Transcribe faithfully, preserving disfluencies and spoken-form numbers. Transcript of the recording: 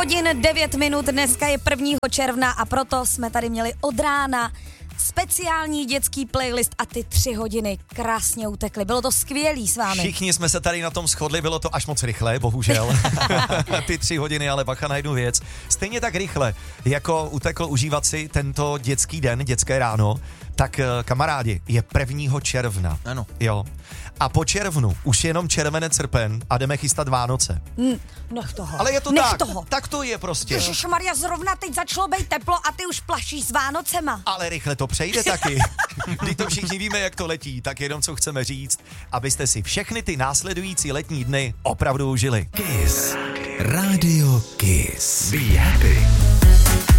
hodin devět minut, dneska je prvního června a proto jsme tady měli od rána speciální dětský playlist a ty tři hodiny krásně utekly. Bylo to skvělý s vámi. Všichni jsme se tady na tom shodli, bylo to až moc rychle, bohužel. Ty tři hodiny, ale bacha na jednu věc. Stejně tak rychle, jako utekl užívat si tento dětský den, dětské ráno, tak kamarádi, je prvního června. Ano. Jo. A po červnu už jenom červenec, srpen a jdeme chystat Vánoce. Mm, nech toho. Ale je to nech tak. toho. Tak to je prostě. Ježišmarja, zrovna teď začalo být teplo a ty už plašíš s Vánocema. Ale rychle to přejde taky. Když to všichni víme, jak to letí, tak jenom co chceme říct, abyste si všechny ty následující letní dny opravdu užili. Kiss. Radio Kiss. Be happy.